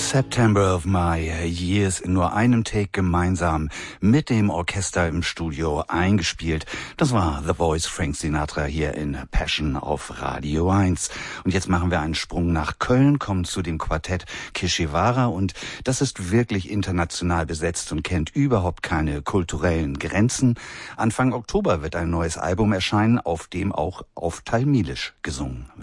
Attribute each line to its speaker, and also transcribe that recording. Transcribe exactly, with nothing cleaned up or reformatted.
Speaker 1: September of My Years in nur einem Take gemeinsam mit dem Orchester im Studio eingespielt. Das war The Voice, Frank Sinatra hier in Passion auf Radio eins. Und jetzt machen wir einen Sprung nach Köln, kommen zu dem Quartett Kishiwara und das ist wirklich international besetzt und kennt überhaupt keine kulturellen Grenzen. Anfang Oktober wird ein neues Album erscheinen, auf dem auch auf Tamilisch gesungen